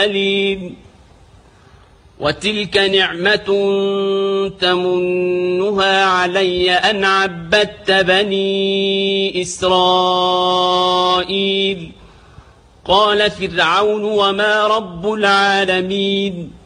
قليل. وتلك نعمة تمنها علي أن عبدت بني إسرائيل. قال فرعون وما رب العالمين